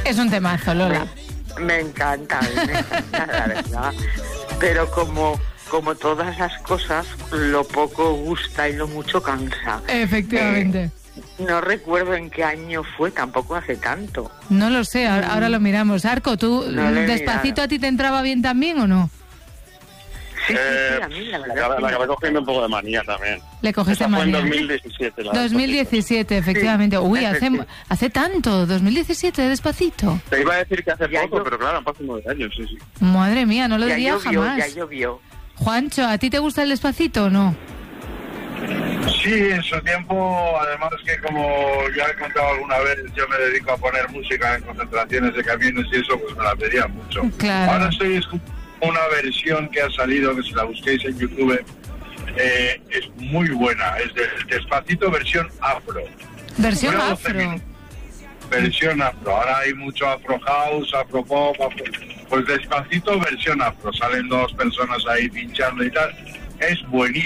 Es un temazo, Lola. Me encanta, la verdad. Pero como todas las cosas, lo poco gusta y lo mucho cansa. Efectivamente. No recuerdo en qué año fue, tampoco hace tanto. No lo sé, ahora lo miramos. Arco, ¿tú Despacito a ti te entraba bien también o no? Sí, a mí la verdad. La acabé cogiendo un poco de manía también. Le cogiste manía. Fue en 2017. 2017, efectivamente. Sí, Uy, hace tanto, 2017, Despacito. Te iba a decir que hace poco, pero claro, han pasado 9 años, sí. Madre mía, no lo diría jamás. Ya llovió. Juancho, ¿a ti te gusta el Despacito o no? Sí, en su tiempo, además que como ya he contado alguna vez, yo me dedico a poner música en concentraciones de camiones y eso, pues me la pedían mucho. Claro. Ahora estoy escuchando una versión que ha salido, que si la busquéis en YouTube, es muy buena, es de Despacito versión afro. ¿Versión afro? Versión afro, ahora hay mucho afro house, afro pop, pues Despacito versión afro, salen 2 personas ahí pinchando y tal, es buenísimo.